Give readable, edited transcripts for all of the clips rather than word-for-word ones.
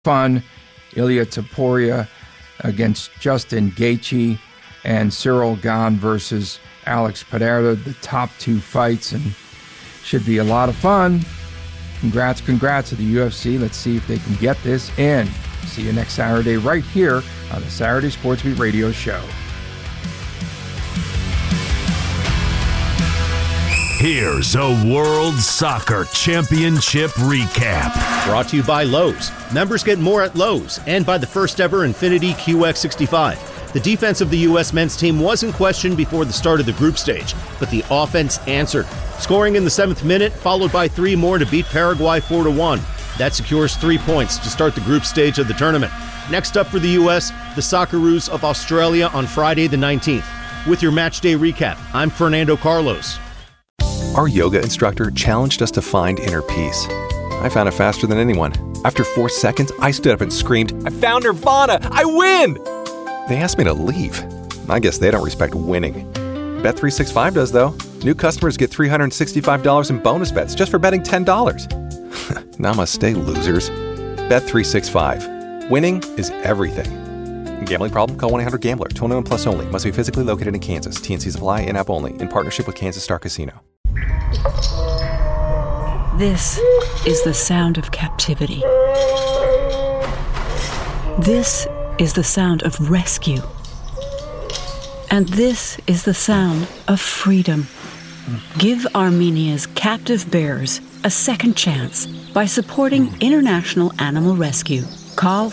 fun. Ilya Topuria against Justin Gaethje, and Cyril Gane versus Alex Pereira, the top two fights, and should be a lot of fun. Congrats to the UFC. Let's see if they can get this in. See you next Saturday right here on the Saturday Sports Beat Radio Show. Here's a World Soccer Championship recap. Brought to you by Lowe's. Members get more at Lowe's, and by the first ever Infiniti QX65. The defense of the U.S. men's team was in question before the start of the group stage, but the offense answered, scoring in the 7th minute, followed by 3 more to beat Paraguay 4-1. That secures 3 points to start the group stage of the tournament. Next up for the U.S., the Socceroos of Australia on Friday the 19th. With your match day recap, I'm Fernando Carlos. Our yoga instructor challenged us to find inner peace. I found it faster than anyone. After 4 seconds, I stood up and screamed, "I found Nirvana! I win!" They asked me to leave. I guess they don't respect winning. Bet365 does, though. New customers get $365 in bonus bets just for betting $10. Namaste, losers. Bet365. Winning is everything. Gambling problem? Call 1-800-GAMBLER. 21 plus only. Must be physically located in Kansas. TNCs apply. In-app only. In partnership with Kansas Star Casino. This is the sound of captivity. This is the sound of rescue. And this is the sound of freedom. Give Armenia's captive bears a second chance by supporting International Animal Rescue. Call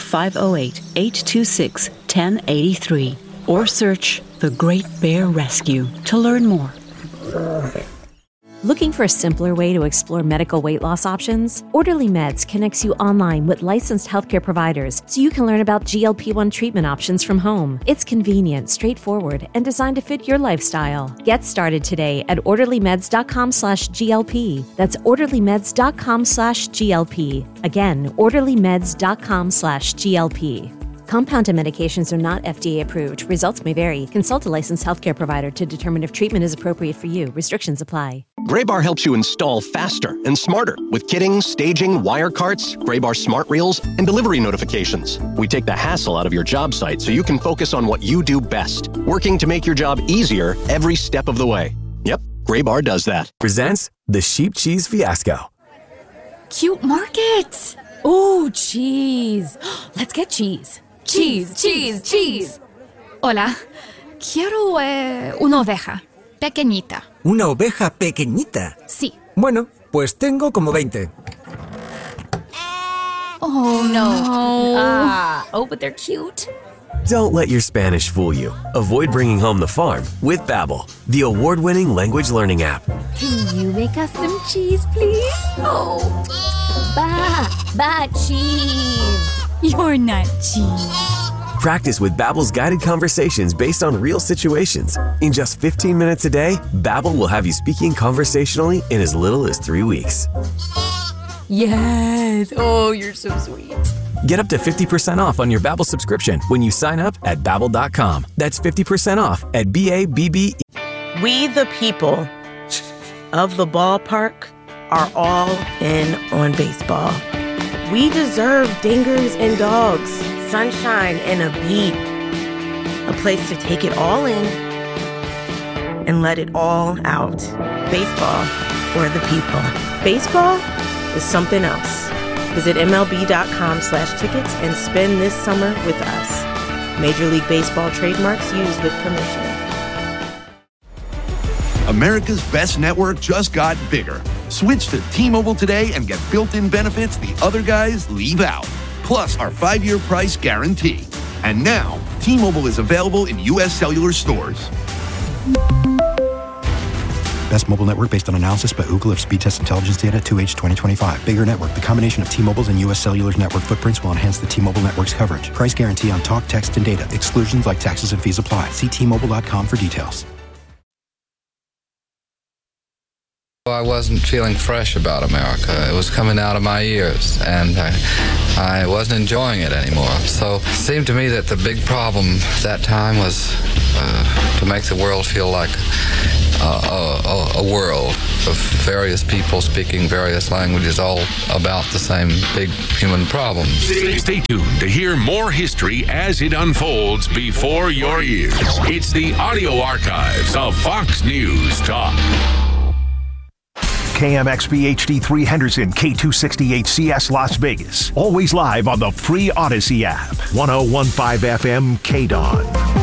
508-826-1083 or search The Great Bear Rescue to learn more. Looking for a simpler way to explore medical weight loss options? Orderly Meds connects you online with licensed healthcare providers so you can learn about GLP-1 treatment options from home. It's convenient, straightforward, and designed to fit your lifestyle. Get started today at orderlymeds.com/GLP. That's orderlymeds.com/GLP. Again, orderlymeds.com/GLP. Compounded medications are not FDA approved. Results may vary. Consult a licensed healthcare provider to determine if treatment is appropriate for you. Restrictions apply. Graybar helps you install faster and smarter with kitting, staging, wire carts, Graybar smart reels, and delivery notifications. We take the hassle out of your job site so you can focus on what you do best, working to make your job easier every step of the way. Yep, Graybar does that. Presents the Sheep Cheese Fiasco. Cute market. Oh, cheese. Let's get cheese. Cheese. Hola, quiero una oveja pequeñita. ¿Una oveja pequeñita? Sí. Bueno, pues tengo como 20. Oh, no. But they're cute. Don't let your Spanish fool you. Avoid bringing home the farm with Babbel, the award-winning language learning app. Can you make us some cheese, please? Oh, cheese. You're not cheese. Practice with Babbel's guided conversations based on real situations. In just 15 minutes a day, Babbel will have you speaking conversationally in as little as 3 weeks. Yes. Oh, you're so sweet. Get up to 50% off on your Babbel subscription when you sign up at Babbel.com. That's 50% off at BABBE. We the people of the ballpark are all in on baseball. We deserve dingers and dogs, sunshine and a beat. A place to take it all in and let it all out. Baseball for the people. Baseball is something else. Visit MLB.com/tickets and spend this summer with us. Major League Baseball trademarks used with permission. America's best network just got bigger. Switch to T-Mobile today and get built-in benefits the other guys leave out. Plus our 5-year price guarantee. And now, T-Mobile is available in U.S. cellular stores. Best mobile network based on analysis by Ookla of speed test intelligence data 2H 2025. Bigger network. The combination of T-Mobile's and U.S. Cellular's network footprints will enhance the T-Mobile network's coverage. Price guarantee on talk, text, and data. Exclusions like taxes and fees apply. See T-Mobile.com for details. I wasn't feeling fresh about America. It was coming out of my ears, and I wasn't enjoying it anymore. So it seemed to me that the big problem that time was to make the world feel like a world of various people speaking various languages, all about the same big human problems. Stay tuned to hear more history as it unfolds before your ears. It's the audio archives of Fox News Talk. KMXB HD3 K268CS Las Vegas. Always live on the free Odyssey app. 1015 FM KDON.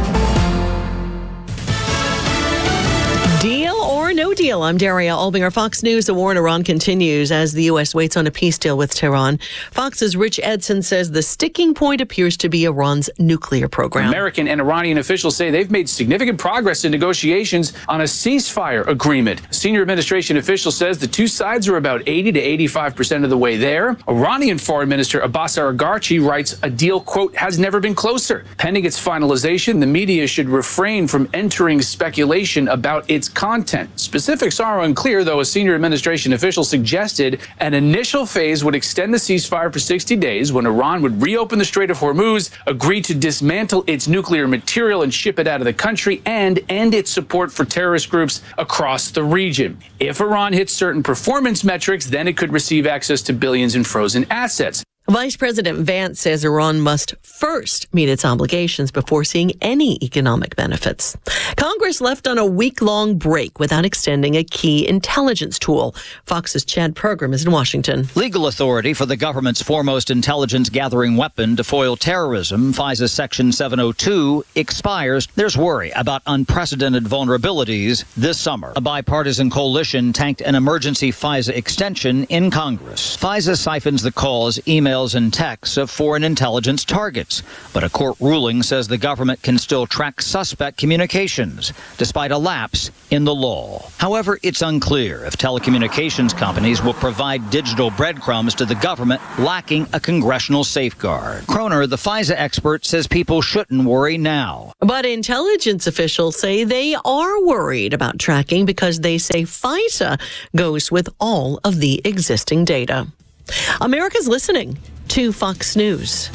Deal or no deal? I'm Daria Albinger. Fox News. The war in Iran continues as the U.S. waits on a peace deal with Tehran. Fox's Rich Edson says the sticking point appears to be Iran's nuclear program. American and Iranian officials say they've made significant progress in negotiations on a ceasefire agreement. A senior administration official says the two sides are about 80 to 85% of the way there. Iranian Foreign Minister Abbas Araghchi writes a deal, quote, has never been closer. Pending its finalization, the media should refrain from entering speculation about its content. Specifics are unclear, though a senior administration official suggested an initial phase would extend the ceasefire for 60 days when Iran would reopen the Strait of Hormuz, agree to dismantle its nuclear material and ship it out of the country, and end its support for terrorist groups across the region. If Iran hits certain performance metrics, then it could receive access to billions in frozen assets. Vice President Vance says Iran must first meet its obligations before seeing any economic benefits. Congress left on a week-long break without extending a key intelligence tool. Fox's Chad Pergram is in Washington. Legal authority for the government's foremost intelligence-gathering weapon to foil terrorism, FISA Section 702, expires. There's worry about unprecedented vulnerabilities this summer. A bipartisan coalition tanked an emergency FISA extension in Congress. FISA siphons the calls, emails, and texts of foreign intelligence targets. But a court ruling says the government can still track suspect communications, despite a lapse in the law. However, it's unclear if telecommunications companies will provide digital breadcrumbs to the government lacking a congressional safeguard. Kroner, the FISA expert, says people shouldn't worry now. But intelligence officials say they are worried about tracking because they say FISA goes with all of the existing data. America's listening to Fox News.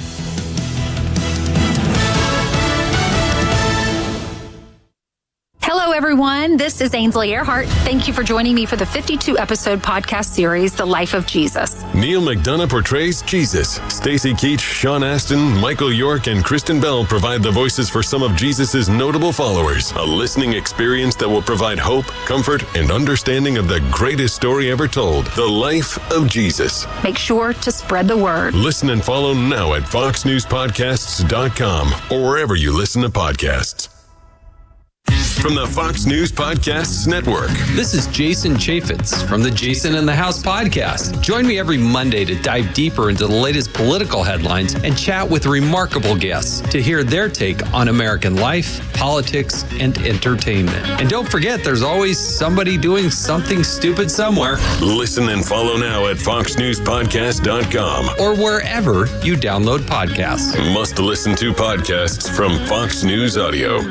Hello, everyone. This is Ainsley Earhart. Thank you for joining me for the 52-episode podcast series, The Life of Jesus. Neil McDonough portrays Jesus. Stacey Keach, Sean Astin, Michael York, and Kristen Bell provide the voices for some of Jesus' notable followers. A listening experience that will provide hope, comfort, and understanding of the greatest story ever told, The Life of Jesus. Make sure to spread the word. Listen and follow now at foxnewspodcasts.com or wherever you listen to podcasts. From the Fox News Podcasts Network. This is Jason Chaffetz from the Jason in the House podcast. Join me every Monday to dive deeper into the latest political headlines and chat with remarkable guests to hear their take on American life, politics, and entertainment. And don't forget, there's always somebody doing something stupid somewhere. Listen and follow now at foxnewspodcast.com or wherever you download podcasts. Must listen to podcasts from Fox News Audio.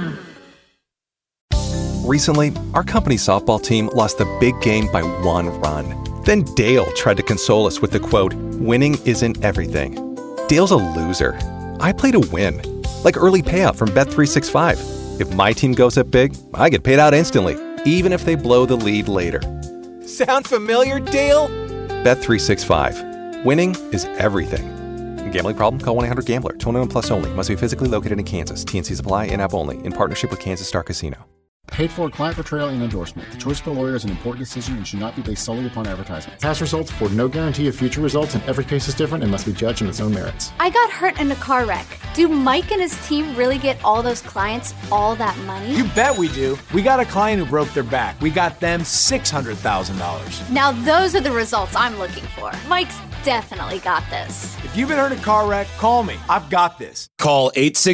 Recently, our company's softball team lost the big game by 1 run. Then Dale tried to console us with the quote, "Winning isn't everything." Dale's a loser. I play to win. Like early payout from Bet365. If my team goes up big, I get paid out instantly, even if they blow the lead later. Sound familiar, Dale? Bet365. Winning is everything. Gambling problem? Call 1-800-GAMBLER. 21 plus only. Must be physically located in Kansas. TNCs apply. In-app only. In partnership with Kansas Star Casino. Paid for client portrayal and endorsement. The choice of the lawyer is an important decision and should not be based solely upon advertisement. Past results afford no guarantee of future results, and every case is different and must be judged on its own merits. I got hurt in a car wreck. Do Mike and his team really get all those clients all that money? You bet we do. We got a client who broke their back. We got them $600,000. Now those are the results I'm looking for. Mike's definitely got this. If you've been hurt in a car wreck, call me. I've got this. Call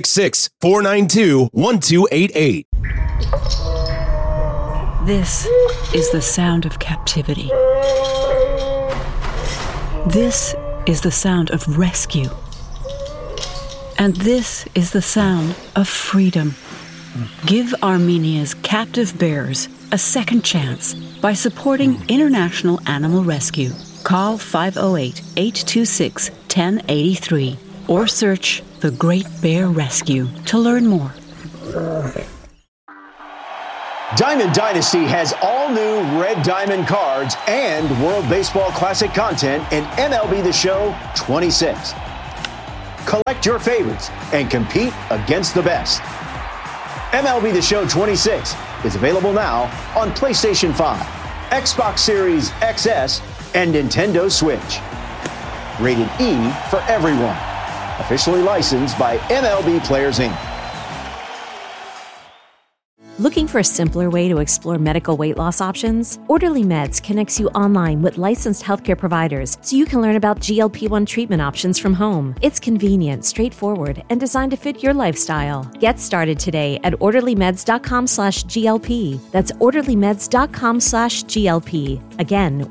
866-492-1288. This is the sound of captivity. This is the sound of rescue. And this is the sound of freedom. Give Armenia's captive bears a second chance by supporting International Animal Rescue. Call 508-826-1083 or search The Great Bear Rescue to learn more. Diamond Dynasty has all new Red Diamond cards and World Baseball Classic content in MLB The Show 26. Collect your favorites and compete against the best. MLB The Show 26 is available now on PlayStation 5, Xbox Series XS, and Nintendo Switch. Rated E for everyone. Officially licensed by MLB Players Inc. Looking for a simpler way to explore medical weight loss options? Orderly Meds connects you online with licensed healthcare providers so you can learn about GLP-1 treatment options from home. It's convenient, straightforward, and designed to fit your lifestyle. Get started today at orderlymeds.com/GLP. That's orderlymeds.com/GLP. Again,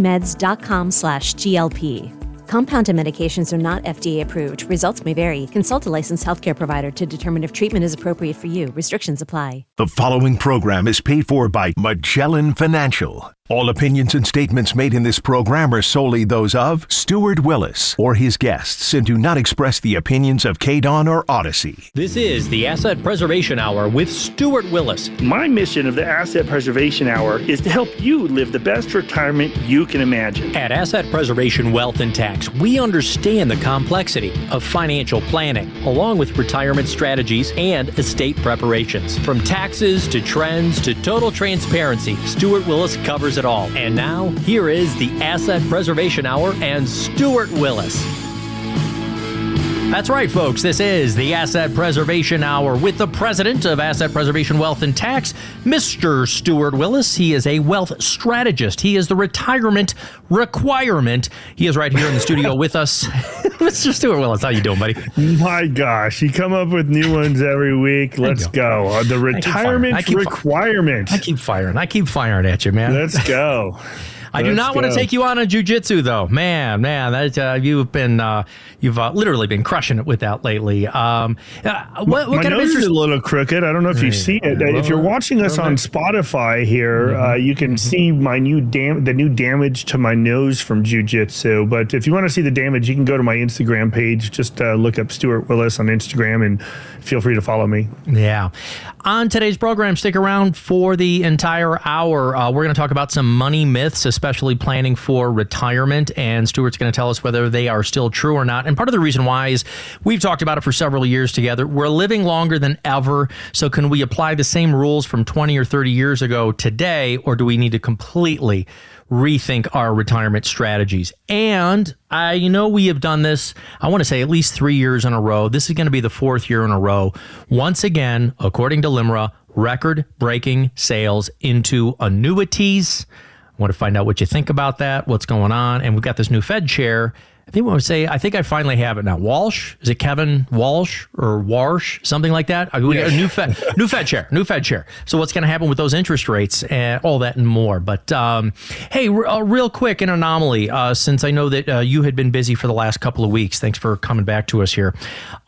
orderlymeds.com/GLP. Compounded medications are not FDA approved. Results may vary. Consult a licensed healthcare provider to determine if treatment is appropriate for you. Restrictions apply. The following program is paid for by Magellan Financial. All opinions and statements made in this program are solely those of Stuart Willis or his guests and do not express the opinions of KDON or Odyssey. This is the Asset Preservation Hour with Stuart Willis. My mission of the Asset Preservation Hour is to help you live the best retirement you can imagine. At Asset Preservation Wealth and Tax, we understand the complexity of financial planning, along with retirement strategies and estate preparations. From taxes to trends to total transparency, Stuart Willis covers it all. And now, here is the Asset Preservation Hour and Stuart Willis. That's right, folks. This is the Asset Preservation Hour with the president of Asset Preservation Wealth and Tax, Mr. Stuart Willis. He is a wealth strategist. He is the retirement requirement. He is right here in the studio with us. Mr. Stuart Willis, how you doing, buddy? My gosh, you come up with new ones every week. Let's go. The retirement requirement. I keep firing at you, man. Let's go. I do not want to take you on a jiu-jitsu, though. Man, that you've literally been crushing it with that lately. What my kind nose of is a little crooked. I don't know if you see it. If you're watching us on Spotify here, you can see my the new damage to my nose from jiu-jitsu. But if you want to see the damage, you can go to my Instagram page. Just look up Stuart Willis on Instagram and feel free to follow me. Yeah. On today's program, stick around for the entire hour. We're going to talk about some money myths, especially planning for retirement. And Stuart's going to tell us whether they are still true or not. And part of the reason why is we've talked about it for several years together. We're living longer than ever. So can we apply the same rules from 20 or 30 years ago today, or do we need to completely rethink our retirement strategies? And I know we have done this, I want to say at least 3 years in a row. This is going to be the 4th year in a row. Once again, according to LIMRA, record-breaking sales into annuities. I want to find out what you think about that, what's going on. And we've got this new Fed chair. I think I finally have it now. Walsh? Is it Kevin Walsh or Warsh? Something like that? We got a new Fed chair. So what's going to happen with those interest rates and all that and more? But hey, real quick, an anomaly, since I know that you had been busy for the last couple of weeks. Thanks for coming back to us here.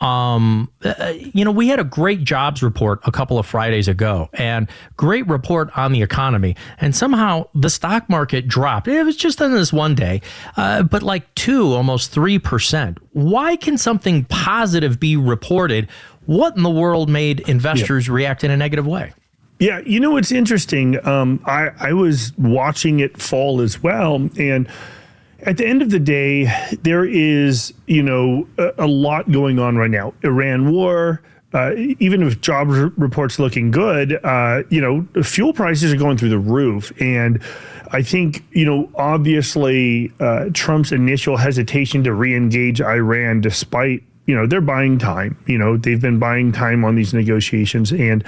We had a great jobs report a couple of Fridays ago and great report on the economy. And somehow the stock market dropped. It was just on this one day, but like almost 3%. Why can something positive be reported? What in the world made investors react in a negative way? Yeah, it's interesting. I was watching it fall as well. And at the end of the day, there is, a lot going on right now. Iran war, even if job reports looking good, fuel prices are going through the roof. And I think, obviously Trump's initial hesitation to re-engage Iran, despite, they're buying time, they've been buying time on these negotiations. And,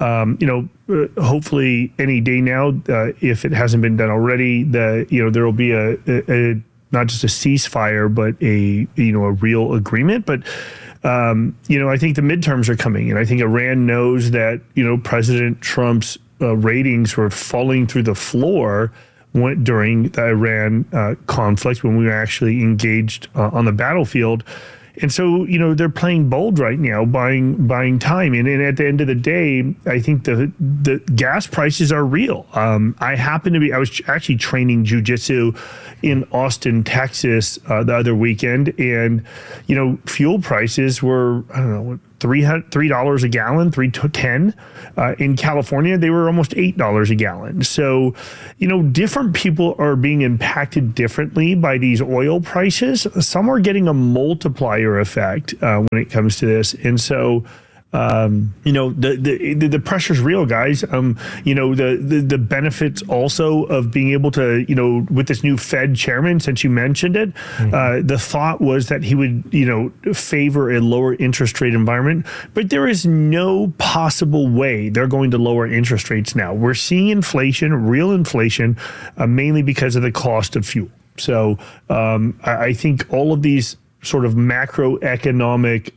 hopefully any day now, if it hasn't been done already, there will be a not just a ceasefire, but a real agreement. But I think the midterms are coming, and I think Iran knows that, President Trump's ratings were falling through the floor during the Iran conflict when we were actually engaged on the battlefield. And so, they're playing bold right now, buying time. And at the end of the day, I think the gas prices are real. I was actually training jiu-jitsu in Austin, Texas the other weekend. And, fuel prices were, $3 a gallon, $3.10. In California, they were almost $8 a gallon. So, different people are being impacted differently by these oil prices. Some are getting a multiplier effect when it comes to this. And so, the pressure's real, guys. The benefits also of being able to, with this new Fed chairman, since you mentioned it, the thought was that he would, favor a lower interest rate environment, but there is no possible way they're going to lower interest rates now. We're seeing inflation, real inflation, mainly because of the cost of fuel. So I think all of these sort of macroeconomic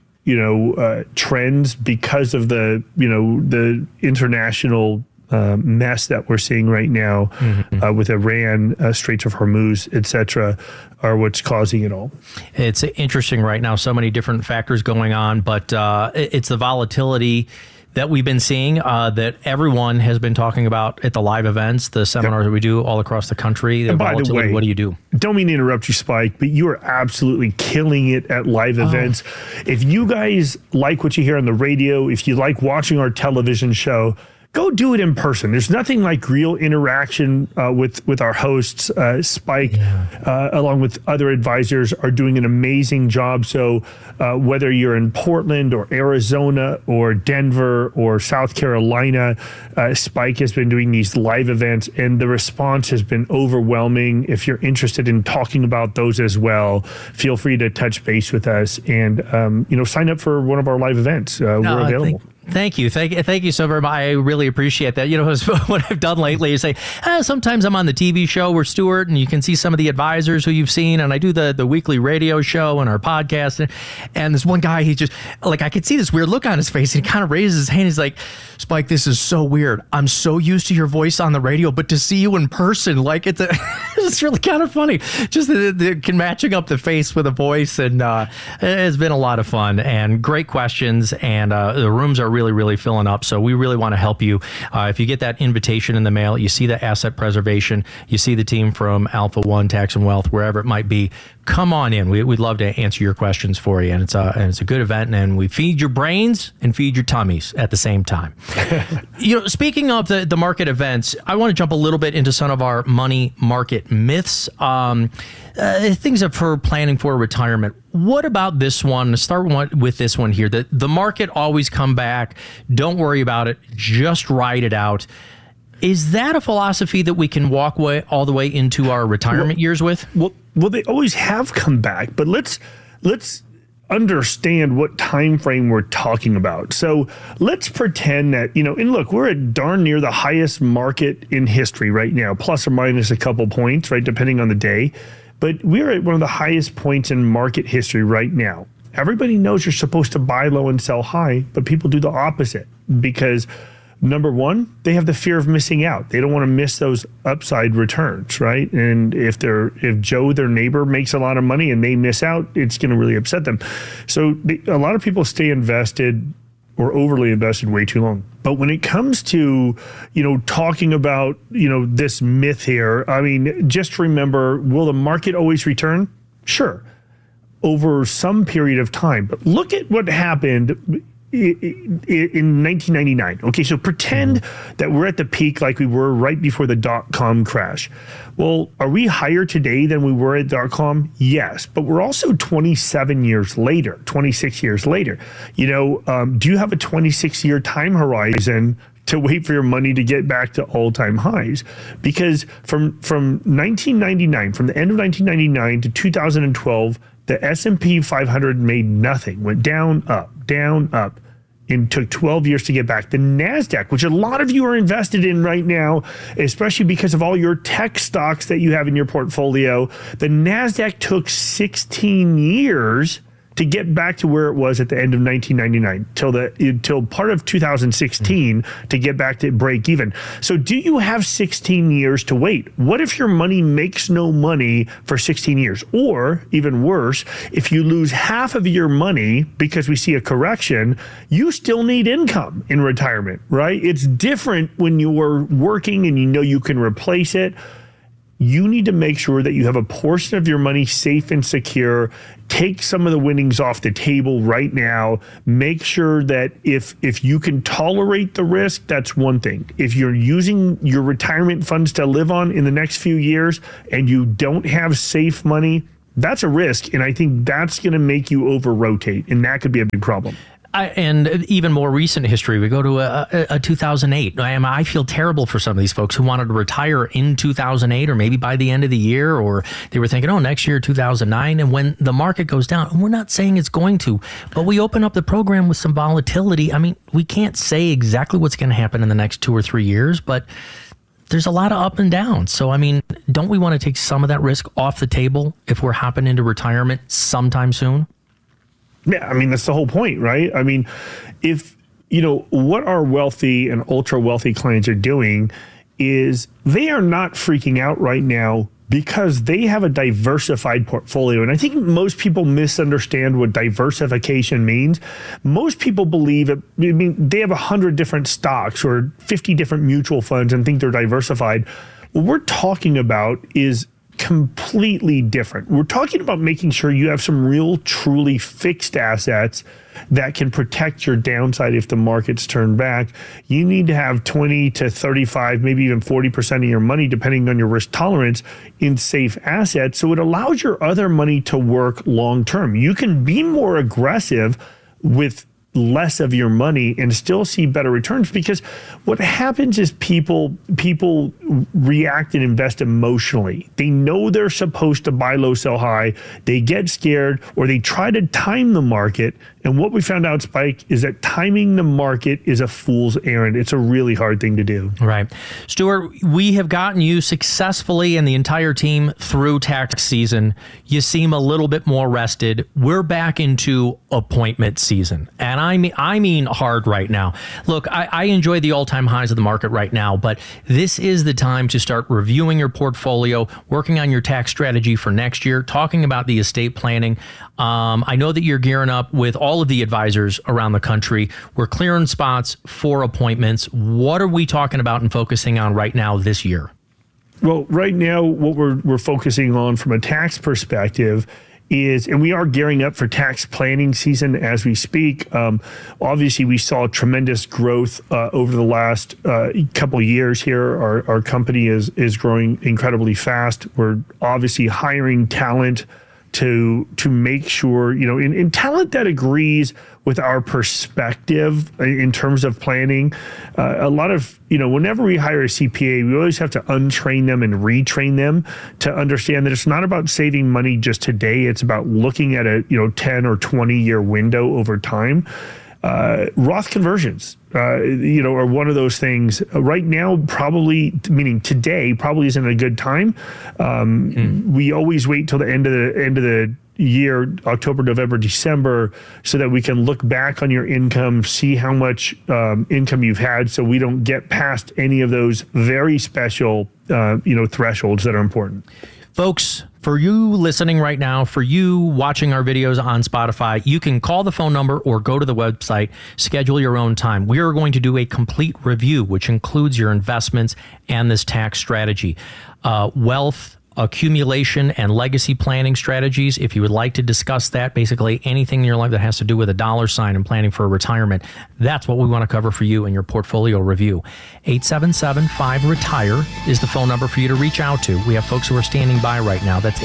trends because of the international mess that we're seeing right now with Iran, Straits of Hormuz, et cetera, are what's causing it all. It's interesting right now, so many different factors going on, but it's the volatility that we've been seeing that everyone has been talking about at the live events, the seminars that we do all across the country. And by the way, what do you do? Don't mean to interrupt you, Spike, but you are absolutely killing it at live events. If you guys like what you hear on the radio, if you like watching our television show, go do it in person. There's nothing like real interaction with our hosts. Spike, along with other advisors, are doing an amazing job. So whether you're in Portland or Arizona or Denver or South Carolina, Spike has been doing these live events, and the response has been overwhelming. If you're interested in talking about those as well, feel free to touch base with us and sign up for one of our live events. We're available. Thank you so very much. I really appreciate that. What I've done lately is say, sometimes I'm on the TV show where Stuart, and you can see some of the advisors who you've seen, and I do the weekly radio show and our podcast, and this one guy, he just, I could see this weird look on his face, and he kind of raises his hand. He's like, Spike, this is so weird. I'm so used to your voice on the radio, but to see you in person, it's really kind of funny. Just the matching up the face with the voice, and it's been a lot of fun and great questions, and the rooms are really, really filling up. So we really want to help you. If you get that invitation in the mail, you see the asset preservation, you see the team from Alpha One Tax and Wealth, wherever it might be, come on in. We'd love to answer your questions for you. And it's a good event, and we feed your brains and feed your tummies at the same time. Speaking of the market events, I want to jump a little bit into some of our money market myths. Things for planning for retirement. What about this one? Let's start with this one here. The market always come back. Don't worry about it. Just ride it out. Is that a philosophy that we can walk all the way into our retirement years with? Well, they always have come back, but let's understand what time frame we're talking about. So let's pretend that, and look, we're at darn near the highest market in history right now, plus or minus a couple points, right, depending on the day. But we're at one of the highest points in market history right now. Everybody knows you're supposed to buy low and sell high, but people do the opposite because, number one, they have the fear of missing out. They don't want to miss those upside returns, right? And if Joe, their neighbor, makes a lot of money and they miss out, it's going to really upset them. So a lot of people stay invested or overly invested way too long. But when it comes to, talking about, this myth here, I mean, just remember, will the market always return? Sure, over some period of time. But look at what happened in 1999. Okay, so pretend that we're at the peak like we were right before the dot-com crash. Well, are we higher today than we were at dot-com? Yes, but we're also 26 years later. Do you have a 26-year time horizon to wait for your money to get back to all-time highs? Because from 1999, from the end of 1999 to 2012, the S&P 500 made nothing, went down, up, and took 12 years to get back. The NASDAQ, which a lot of you are invested in right now, especially because of all your tech stocks that you have in your portfolio, the NASDAQ took 16 years to get back to where it was at the end of 1999 till part of 2016 to get back to break even. So do you have 16 years to wait? What if your money makes no money for 16 years? Or even worse, if you lose half of your money because we see a correction, you still need income in retirement, right? It's different when you are working and you know you can replace it. you need to make sure that you have a portion of your money safe and secure. Take some of the winnings off the table right now. Make sure that if you can tolerate the risk, that's one thing. If you're using your retirement funds to live on in the next few years and you don't have safe money, that's a risk. And I think that's going to make you over-rotate, and that could be a big problem. And even more recent history, we go to a 2008. I feel terrible for some of these folks who wanted to retire in 2008 or maybe by the end of the year, or they were thinking, next year, 2009. And when the market goes down, and we're not saying it's going to, but we open up the program with some volatility. I mean, we can't say exactly what's going to happen in the next 2 or 3 years, but there's a lot of up and down. So, I mean, don't we want to take some of that risk off the table if we're hopping into retirement sometime soon? Yeah, I mean, that's the whole point, right? I mean, if, what our wealthy and ultra wealthy clients are doing is they are not freaking out right now because they have a diversified portfolio. And I think most people misunderstand what diversification means. Most people believe they have 100 different stocks or 50 different mutual funds and think they're diversified. What we're talking about is completely different. We're talking about making sure you have some real, truly fixed assets that can protect your downside if the markets turn back. You need to have 20 to 35, maybe even 40% of your money, depending on your risk tolerance, in safe assets. So it allows your other money to work long term. You can be more aggressive with less of your money and still see better returns, because what happens is people react and invest emotionally. They know they're supposed to buy low, sell high. They get scared, or they try to time the market. And what we found out, Spike, is that timing the market is a fool's errand. It's a really hard thing to do. Right. Stuart, we have gotten you successfully and the entire team through tax season. You seem a little bit more rested. We're back into appointment season. And I mean hard right now. Look, I enjoy the all-time highs of the market right now, but this is the time to start reviewing your portfolio, working on your tax strategy for next year, talking about the estate planning. I know that you're gearing up with all of the advisors around the country. We're clearing spots for appointments. What are we talking about and focusing on right now this year? Well, right now, what we're focusing on from a tax perspective is, and we are gearing up for tax planning season as we speak. Obviously, we saw tremendous growth over the last couple of years here. Our company is growing incredibly fast. We're obviously hiring talent to make sure, in talent that agrees with our perspective in terms of planning. A lot of, whenever we hire a CPA, we always have to untrain them and retrain them to understand that it's not about saving money just today. It's about looking at a 10 or 20 year window over time. Roth conversions, are one of those things. Right now, probably, meaning today, probably isn't a good time. We always wait till the end of the year, October, November, December, so that we can look back on your income, see how much income you've had, so we don't get past any of those very special, thresholds that are important. Folks, for you listening right now, for you watching our videos on Spotify, you can call the phone number or go to the website, schedule your own time. We are going to do a complete review, which includes your investments and this tax strategy. Wealth accumulation and legacy planning strategies. If you would like to discuss that, basically anything in your life that has to do with a dollar sign and planning for a retirement, that's what we want to cover for you in your portfolio review. 877-5-RETIRE is the phone number for you to reach out to. We have folks who are standing by right now. That's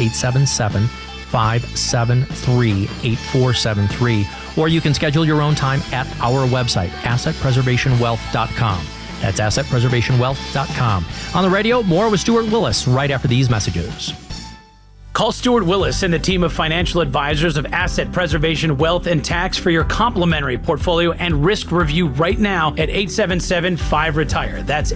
877-573-8473. Or you can schedule your own time at our website, assetpreservationwealth.com. That's assetpreservationwealth.com. On the radio, more with Stuart Willis right after these messages. Call Stuart Willis and the team of financial advisors of Asset Preservation Wealth and Tax for your complimentary portfolio and risk review right now at 877-5-RETIRE. That's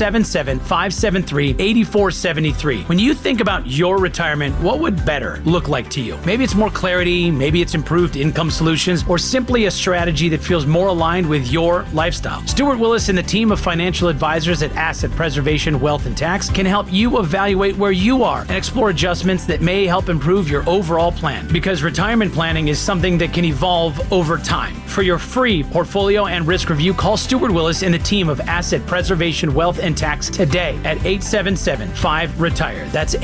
877-573-8473. When you think about your retirement, what would better look like to you? Maybe it's more clarity, maybe it's improved income solutions, or simply a strategy that feels more aligned with your lifestyle. Stuart Willis and the team of financial advisors at Asset Preservation Wealth and Tax can help you evaluate where you are and explore adjustments that may may help improve your overall plan, because retirement planning is something that can evolve over time. For your free portfolio and risk review, call Stuart Willis and the team of Asset Preservation Wealth and Tax today at 877-5RETIRE. That's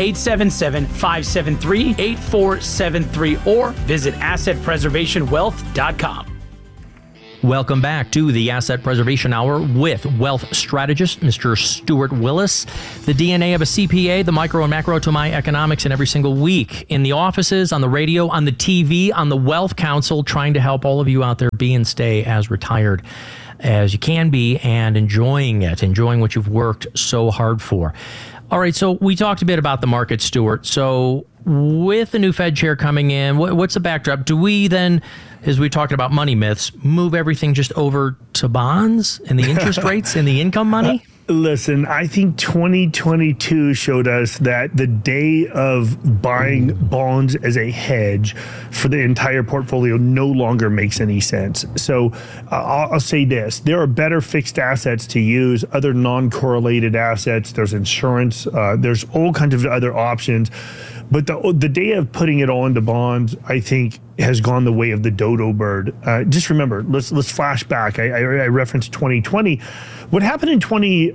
877-573-8473, or visit AssetPreservationWealth.com. Welcome back to the Asset Preservation Hour with wealth strategist, Mr. Stuart Willis. The DNA of a CPA, the micro and macro to my economics, in every single week. In the offices, on the radio, on the TV, on the Wealth Council, trying to help all of you out there be and stay as retired as you can be and enjoying it, enjoying what you've worked so hard for. All right, so we talked a bit about the market, Stuart. So with the new Fed chair coming in, what's the backdrop? Do we then, as we talked about money myths, move everything just over to bonds and the interest rates and the income money? Listen, I think 2022 showed us that the day of buying bonds as a hedge for the entire portfolio no longer makes any sense. So I'll say this. There are better fixed assets to use, other non-correlated assets. There's insurance. There's all kinds of other options. But the day of putting it all into bonds, I think, has gone the way of the dodo bird. Just remember, let's flash back. I referenced 2020. What happened in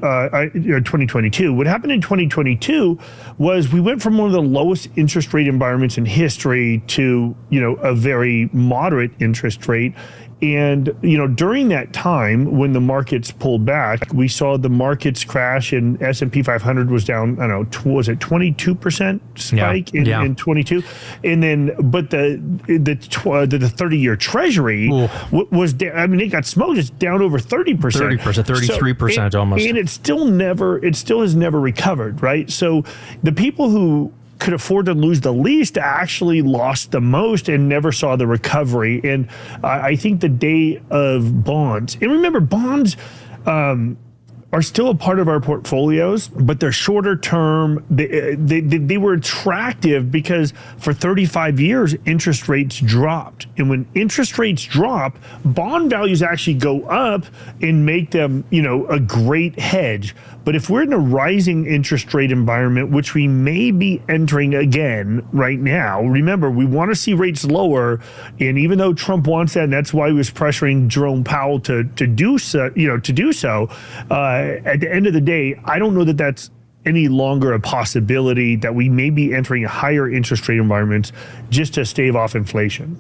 2022? What happened in 2022 was we went from one of the lowest interest rate environments in history to, a very moderate interest rate. And, during that time when the markets pulled back, we saw the markets crash, and S&P 500 was down, I don't know, was it 22% spike in 22? And then, but the 30-year Treasury was down. I mean, it got smoked. It's down over 30%. 30%, 33% almost. And it still has never recovered, right? So the people who could afford to lose the least actually lost the most and never saw the recovery. And I think the day of bonds, and remember, bonds are still a part of our portfolios, but they're shorter term. They were attractive because for 35 years, interest rates dropped. And when interest rates drop, bond values actually go up and make them, a great hedge. But if we're in a rising interest rate environment, which we may be entering again right now, remember, we want to see rates lower. And even though Trump wants that, and that's why he was pressuring Jerome Powell to do so, at the end of the day, I don't know that that's any longer a possibility, that we may be entering a higher interest rate environments just to stave off inflation.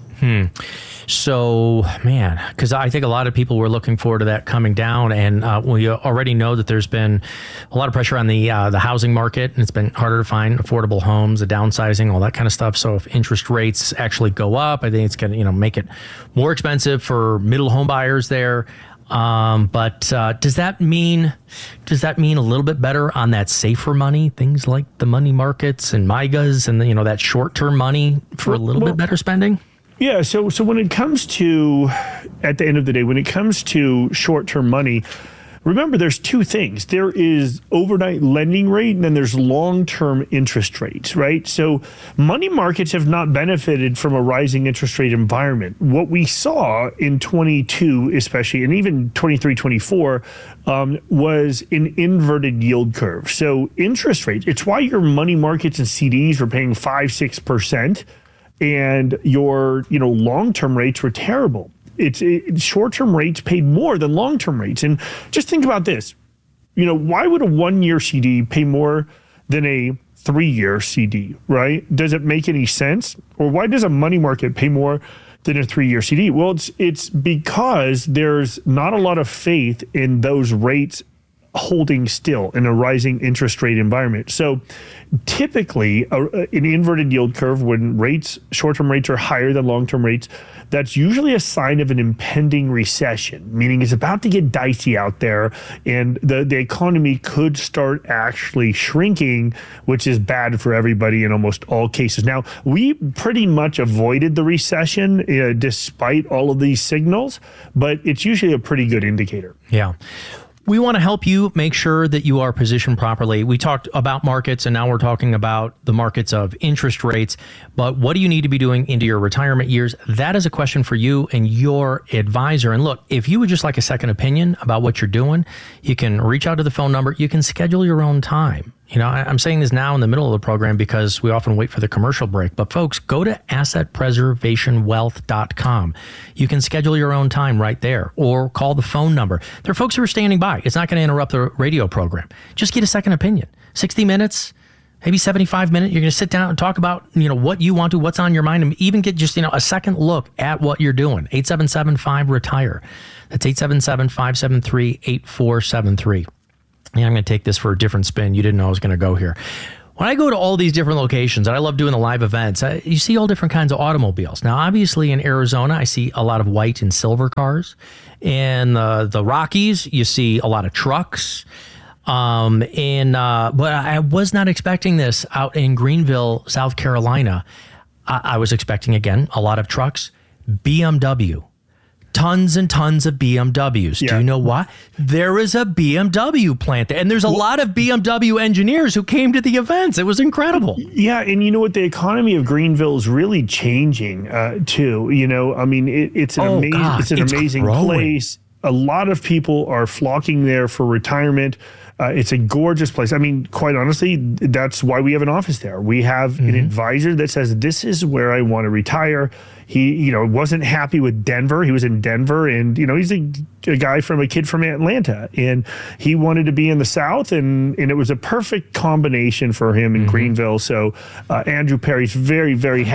So, man, because I think a lot of people were looking forward to that coming down, and we already know that there's been a lot of pressure on the housing market, and it's been harder to find affordable homes, the downsizing, all that kind of stuff. So if interest rates actually go up, I think it's going to make it more expensive for middle home buyers there. But does that mean a little bit better on that safer money, things like the money markets and MYGAs and that short-term money for a little bit better spending? Yeah. So when it comes to, at the end of the day, when it comes to short-term money, remember, there's two things. There is overnight lending rate, and then there's long-term interest rates, right? So money markets have not benefited from a rising interest rate environment. What we saw in 22, especially, and even 23, 24, was an inverted yield curve. So interest rates, it's why your money markets and CDs were paying 5-6%, and your long-term rates were terrible. Short-term rates paid more than long-term rates. And just think about this. Why would a 1-year CD pay more than a 3-year CD, right? Does it make any sense? Or why does a money market pay more than a 3-year CD? Well, it's because there's not a lot of faith in those rates holding still in a rising interest rate environment. So typically an inverted yield curve, when short-term rates are higher than long-term rates, that's usually a sign of an impending recession, meaning it's about to get dicey out there, and the economy could start actually shrinking, which is bad for everybody in almost all cases. Now, we pretty much avoided the recession despite all of these signals, but it's usually a pretty good indicator. Yeah. We want to help you make sure that you are positioned properly. We talked about markets, and now we're talking about the markets of interest rates. But what do you need to be doing into your retirement years? That is a question for you and your advisor. And look, if you would just like a second opinion about what you're doing, you can reach out to the phone number. You can schedule your own time. You know, I'm saying this now in the middle of the program because we often wait for the commercial break. But folks, go to assetpreservationwealth.com. You can schedule your own time right there or call the phone number. There are folks who are standing by. It's not going to interrupt the radio program. Just get a second opinion. 60 minutes, maybe 75 minutes. You're going to sit down and talk about, what you want to, what's on your mind, and even get just, a second look at what you're doing. 877-5-RETIRE. That's 877-573-8473. Yeah, I'm going to take this for a different spin. You didn't know I was going to go here. When I go to all these different locations, and I love doing the live events, you see all different kinds of automobiles. Now, obviously in Arizona, I see a lot of white and silver cars. In the Rockies, you see a lot of trucks. But I was not expecting this out in Greenville, South Carolina. I was expecting, again, a lot of trucks. BMW. Tons and tons of BMWs. Yeah. Do you know why? There is a BMW plant there, and there's a lot of BMW engineers who came to the events. It was incredible. Yeah, and you know what? The economy of Greenville is really changing too. It's an amazing place. A lot of people are flocking there for retirement. It's a gorgeous place. I mean, quite honestly, that's why we have an office there. We have an advisor that says, this is where I want to retire. He, wasn't happy with Denver. He was in Denver, and, he's a kid from Atlanta, and he wanted to be in the South, and it was a perfect combination for him in Greenville. So Andrew Perry's very, very happy